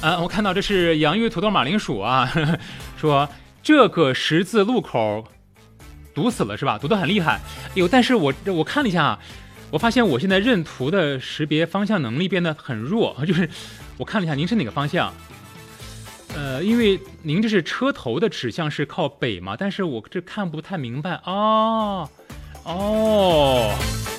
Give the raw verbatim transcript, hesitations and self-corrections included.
啊，我看到这是洋芋土豆马铃薯啊，呵呵说这个十字路口堵死了是吧？堵得很厉害。有，但是我我看了一下啊，我发现我现在认图的识别方向能力变得很弱，就是我看了一下您是哪个方向？呃，因为您这是车头的指向是靠北嘛，但是我这看不太明白哦哦。